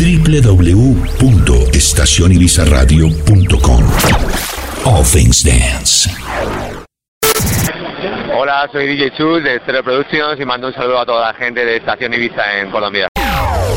www.estacionibizaradio.com. All Things Dance. Hola, soy DJ Chus de Stereo Productions y mando un saludo a toda la gente de Estación Ibiza en Colombia.